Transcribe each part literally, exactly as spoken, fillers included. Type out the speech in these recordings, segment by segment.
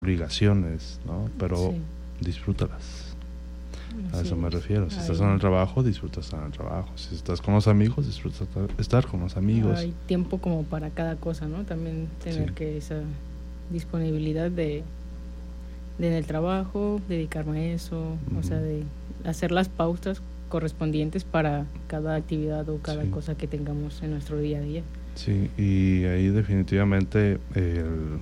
obligaciones, ¿no? Pero Sí. disfrútalas. A Así eso me es. refiero. Si estás Hay- en el trabajo, disfruta estar en el trabajo. Si estás con los amigos, disfruta estar con los amigos. Hay tiempo como para cada cosa, ¿no? También tener Sí. que esa disponibilidad de, de en el trabajo, dedicarme a eso, Ujú. o sea, de hacer las pausas correspondientes para cada actividad o cada Sí. cosa que tengamos en nuestro día a día. Sí, y ahí definitivamente el,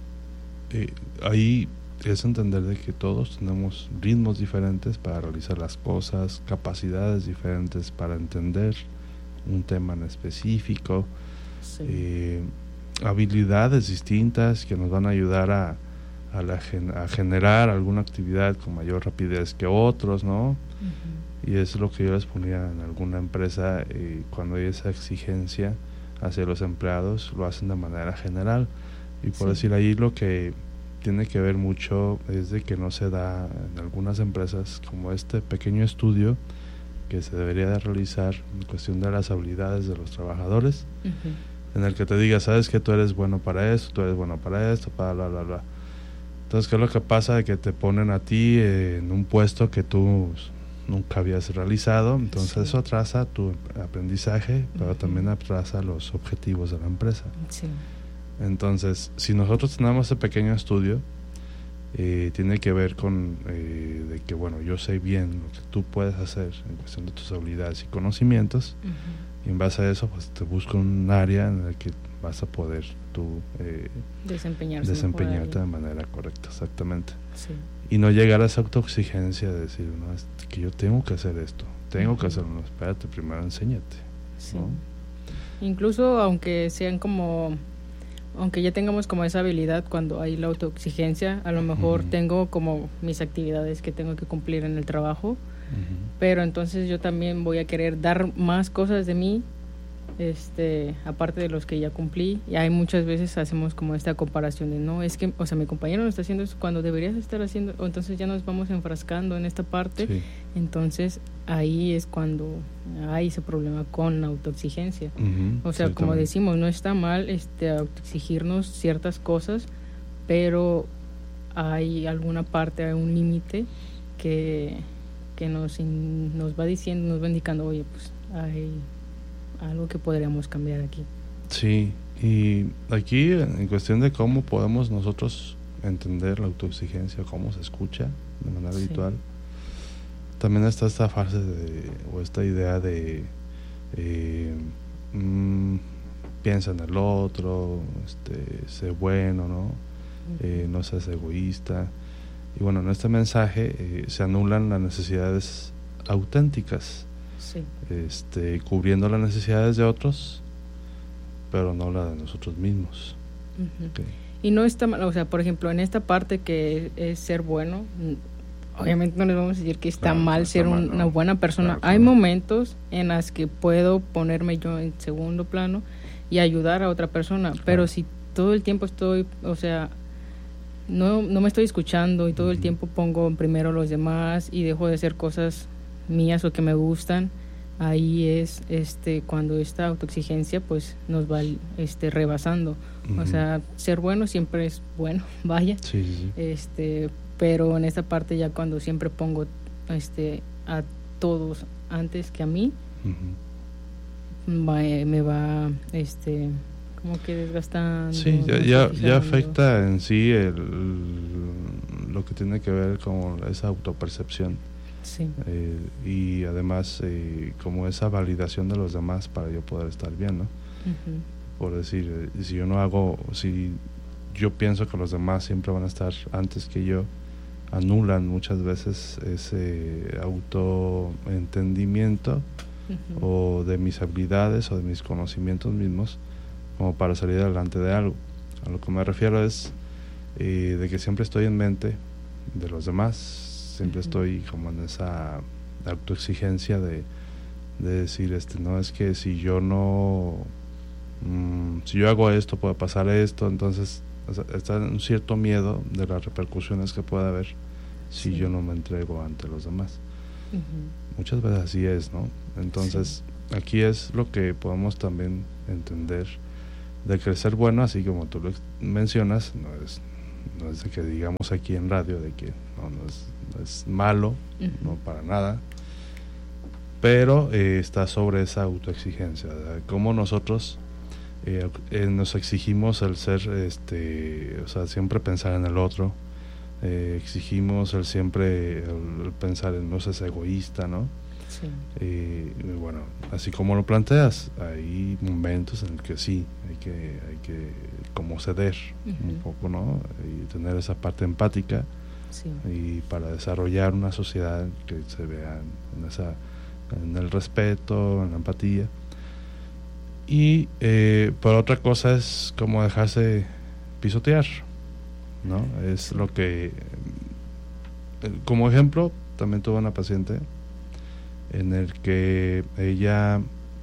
eh, ahí es entender de que todos tenemos ritmos diferentes para realizar las cosas, capacidades diferentes para entender un tema en específico, Sí. eh, habilidades distintas que nos van a ayudar a, a, la, a generar alguna actividad con mayor rapidez que otros, ¿no? Ujú. Y eso es lo que yo les ponía en alguna empresa, eh, cuando hay esa exigencia hacia los empleados, lo hacen de manera general. Y por Sí. decir ahí, lo que tiene que ver mucho es de que no se da en algunas empresas como este pequeño estudio que se debería de realizar en cuestión de las habilidades de los trabajadores, Ujú. en el que te diga, sabes que tú eres bueno para esto, tú eres bueno para esto, para bla, bla, bla. Entonces, ¿qué es lo que pasa? De que te ponen a ti eh, en un puesto que tú nunca habías realizado, entonces Sí. eso atrasa tu aprendizaje, pero Ujú. también atrasa los objetivos de la empresa. Sí. Entonces, si nosotros tenemos ese pequeño estudio, eh, tiene que ver con eh, de que, bueno, yo sé bien lo que tú puedes hacer en cuestión de tus habilidades y conocimientos, Ujú. y en base a eso, pues te busco un área en la que vas a poder tú eh, Desempeñarse desempeñarte mejor de ahí. manera correcta, exactamente. Sí. Y no llegar a esa autoexigencia de decir, no, es que yo tengo que hacer esto, tengo Ujú. que hacerlo, no, espérate, primero enséñate, Sí. ¿no? Incluso aunque sean como, aunque ya tengamos como esa habilidad cuando hay la autoexigencia, a lo mejor Ujú. tengo como mis actividades que tengo que cumplir en el trabajo, Ujú. pero entonces yo también voy a querer dar más cosas de mí, este, aparte de los que ya cumplí. Y hay muchas veces hacemos como esta comparación de, no, es que, o sea, mi compañero no está haciendo eso cuando deberías estar haciendo, o entonces ya nos vamos enfrascando en esta parte. Sí. Entonces ahí es cuando hay ese problema con la autoexigencia. Ujú, O sea, como exactamente. decimos, no está mal este autoexigirnos ciertas cosas, pero hay alguna parte, hay un límite que, que nos, in, nos va diciendo, nos va indicando, oye, pues hay algo que podríamos cambiar aquí. Sí, y aquí en cuestión de cómo podemos nosotros entender la autoexigencia, cómo se escucha de manera Sí. habitual, también está esta fase de, o esta idea de eh, mmm, piensa en el otro, este, sé bueno, ¿no? Eh, no seas egoísta. Y bueno, en este mensaje eh, se anulan las necesidades auténticas, Sí. este, cubriendo las necesidades de otros, pero no las de nosotros mismos. Uh-huh. Okay. Y no está mal, o sea, por ejemplo, en esta parte que es, es ser bueno, obviamente no les vamos a decir que está Claro, mal no está ser mal, un, no. una buena persona. Claro que Hay no. momentos en las que puedo ponerme yo en segundo plano y ayudar a otra persona, Claro. pero si todo el tiempo estoy, o sea, no, no me estoy escuchando y todo uh-huh. el tiempo pongo primero a los demás y dejo de hacer cosas mías o que me gustan, ahí es este cuando esta autoexigencia pues nos va este rebasando. Uh-huh. O sea, ser bueno siempre es bueno, vaya. Sí, sí, sí. Este, pero en esta parte ya cuando siempre pongo este a todos antes que a mí, uh-huh. va, me va este como que desgastando. Sí, ya, ya, ya afecta en sí el, lo que tiene que ver con esa autopercepción. Sí. Eh, y además eh, como esa validación de los demás para yo poder estar bien, ¿no? Uh-huh. Por decir, eh, si yo no hago, si yo pienso que los demás siempre van a estar antes que yo, anulan muchas veces ese autoentendimiento uh-huh. o de mis habilidades o de mis conocimientos mismos como para salir adelante de algo. A lo que me refiero es eh, de que siempre estoy en mente de los demás, siempre uh-huh. estoy como en esa autoexigencia de, de decir, este, no, es que si yo no, mmm, si yo hago esto puede pasar esto, entonces o sea, está un cierto miedo de las repercusiones que pueda haber si sí. yo no me entrego ante los demás. Uh-huh. Muchas veces así es, ¿no? Entonces sí. aquí es lo que podemos también entender de que el ser bueno, así como tú lo mencionas, no es no es de que digamos aquí en radio de que no, no, es, no es malo, uh-huh. no para nada, pero eh, está sobre esa autoexigencia, ¿verdad? Cómo nosotros eh, eh, nos exigimos el ser, este, o sea, siempre pensar en el otro, eh, exigimos el siempre el, el pensar en no ser egoísta, ¿no? Sí. Eh, y bueno, así como lo planteas, hay momentos en el que sí, hay que, hay que como ceder uh-huh. un poco, ¿no? Y tener esa parte empática, sí. y para desarrollar una sociedad que se vea en esa, en el respeto, en la empatía. Y eh, por otra cosa es como dejarse pisotear, ¿no? Es sí. lo que, como ejemplo, también tuve una paciente en el que ella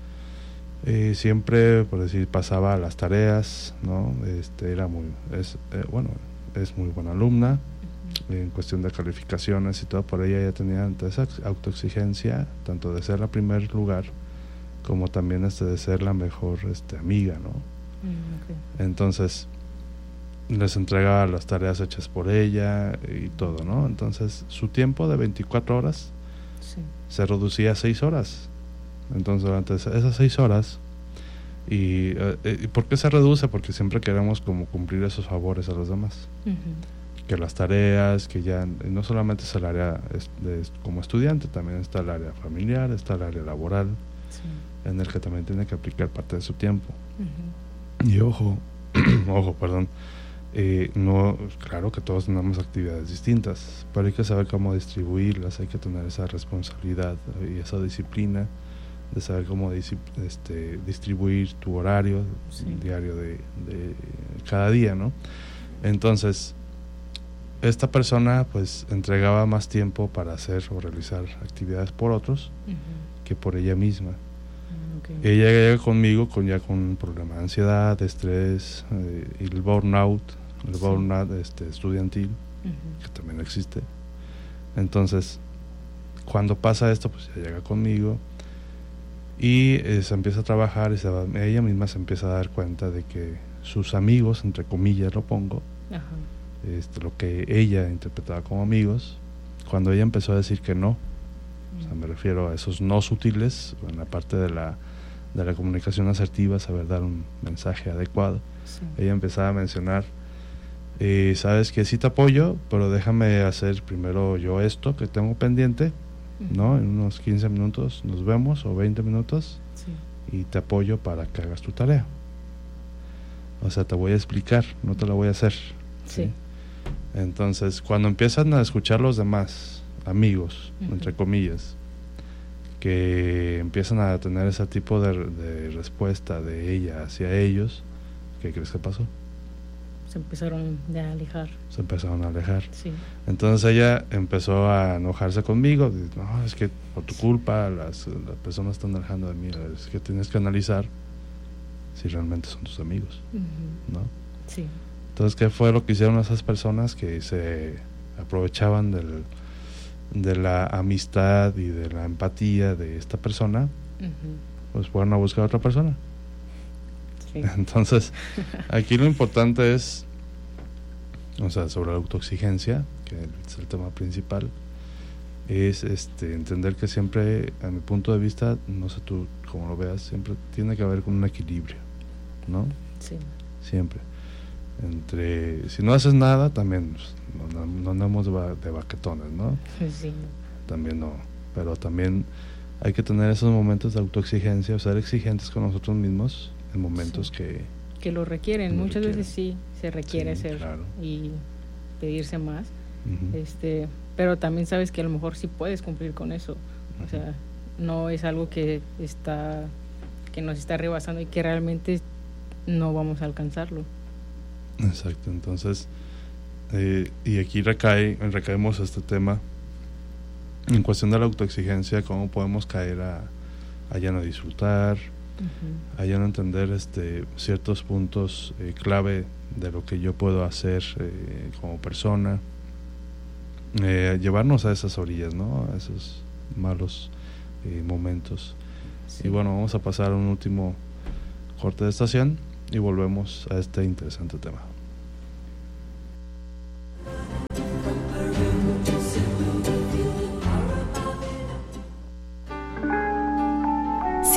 eh, siempre, por decir, pasaba las tareas, ¿no? Este era muy, es eh, bueno, es muy buena alumna uh-huh. en cuestión de calificaciones y todo. Por ella ya tenía esa autoexigencia, tanto de ser la primer lugar como también este de ser la mejor este amiga, ¿no? Uh-huh. Okay. Entonces les entregaba las tareas hechas por ella y todo, ¿no? Entonces su tiempo de veinticuatro horas sí. se reducía a seis horas. Entonces durante esas seis horas y, eh, ¿y por qué se reduce? Porque siempre queremos como cumplir esos favores a los demás, uh-huh. que las tareas, que ya no solamente es el área es, de, como estudiante, también está el área familiar, está el área laboral, sí. en el que también tiene que aplicar parte de su tiempo. Uh-huh. Y ojo ojo, perdón Eh, no, claro que todos tenemos actividades distintas, pero hay que saber cómo distribuirlas, hay que tener esa responsabilidad y esa disciplina de saber cómo disip- este, distribuir tu horario sí. diario de, de cada día, ¿no? Entonces esta persona pues entregaba más tiempo para hacer o realizar actividades por otros uh-huh. que por ella misma. Okay. Ella llega conmigo con ya con un problema de ansiedad, de estrés, eh, y el burnout, el sí. burnout este, estudiantil, uh-huh. que también existe. Entonces, cuando pasa esto, pues ya llega conmigo y eh, se empieza a trabajar y se va, ella misma se empieza a dar cuenta de que sus amigos, entre comillas lo pongo, uh-huh. este, lo que ella interpretaba como amigos, cuando ella empezó a decir que no, uh-huh. o sea, me refiero a esos no sutiles, en la parte de la de la comunicación asertiva, saber dar un mensaje adecuado. Sí. Ella empezaba a mencionar, eh, sabes que sí te apoyo, pero déjame hacer primero yo esto que tengo pendiente, uh-huh. ¿no? En unos quince minutos nos vemos o veinte minutos sí. y te apoyo para que hagas tu tarea. O sea, te voy a explicar, no te la voy a hacer. Sí. ¿sí? Entonces, cuando empiezan a escuchar los demás amigos, uh-huh. entre comillas, que empiezan a tener ese tipo de, de respuesta de ella hacia ellos, ¿qué crees que pasó? Se empezaron a alejar. Se empezaron a alejar. Sí. Entonces ella empezó a enojarse conmigo. No, es que por tu culpa las, las personas están alejando de mí. Es que tienes que analizar si realmente son tus amigos, uh-huh. ¿no? Sí. Entonces, ¿qué fue lo que hicieron esas personas que se aprovechaban del de la amistad y de la empatía de esta persona? Uh-huh. Pues fueron a buscar a otra persona. Sí. Entonces, aquí lo importante es, o sea, sobre la autoexigencia, que es el tema principal, es este entender que siempre, a mi punto de vista, no sé tú cómo lo veas, siempre tiene que haber un equilibrio, ¿no? Sí. Siempre. Entre, si no haces nada, también no, no andamos de, ba, de baquetones, ¿no? Sí. También no, pero también hay que tener esos momentos de autoexigencia, o ser exigentes con nosotros mismos en momentos sí. que que lo requieren, lo muchas requieren. veces sí se requiere sí, ser claro. y pedirse más, uh-huh. este, pero también sabes que a lo mejor sí puedes cumplir con eso, uh-huh. o sea, no es algo que está que nos está rebasando y que realmente no vamos a alcanzarlo. Exacto, entonces eh, y aquí recae recaemos este tema en cuestión de la autoexigencia, cómo podemos caer a, a ya no disfrutar, uh-huh. a ya no entender este ciertos puntos eh, clave de lo que yo puedo hacer eh, como persona, eh, llevarnos a esas orillas, ¿no? A esos malos eh, momentos. Sí. Y bueno, vamos a pasar a un último corte de estación y volvemos a este interesante tema.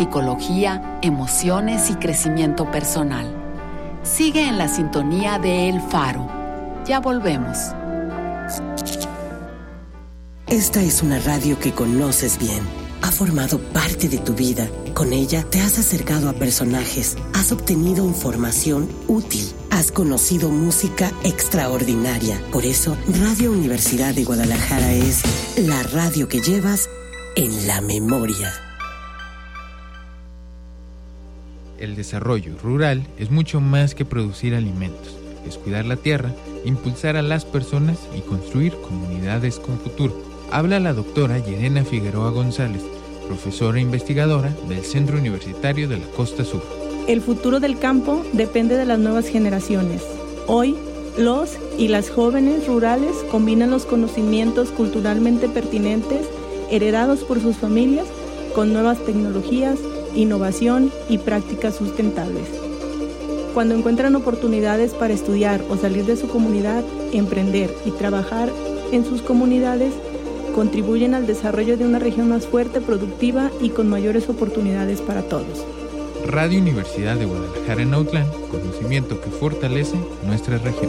psicología, emociones y crecimiento personal. Sigue en la sintonía de El Faro. Ya volvemos. Esta es una radio que conoces bien. Ha formado parte de tu vida. Con ella te has acercado a personajes, has obtenido información útil, has conocido música extraordinaria. Por eso, Radio Universidad de Guadalajara es la radio que llevas en la memoria. El desarrollo rural es mucho más que producir alimentos. Es cuidar la tierra, impulsar a las personas y construir comunidades con futuro. Habla la doctora Yerena Figueroa González, profesora e investigadora del Centro Universitario de la Costa Sur. El futuro del campo depende de las nuevas generaciones. Hoy, los y las jóvenes rurales combinan los conocimientos culturalmente pertinentes heredados por sus familias con nuevas tecnologías, innovación y prácticas sustentables. Cuando encuentran oportunidades para estudiar o salir de su comunidad, emprender y trabajar en sus comunidades, contribuyen al desarrollo de una región más fuerte, productiva y con mayores oportunidades para todos. Radio Universidad de Guadalajara en Autlán, conocimiento que fortalece nuestra región.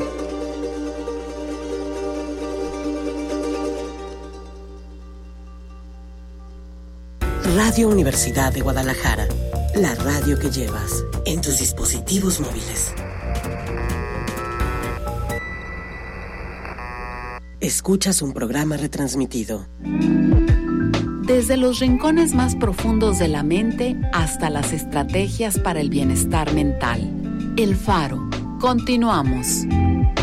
Radio Universidad de Guadalajara, la radio que llevas en tus dispositivos móviles. Escuchas un programa retransmitido. Desde los rincones más profundos de la mente hasta las estrategias para el bienestar mental. El Faro. Continuamos.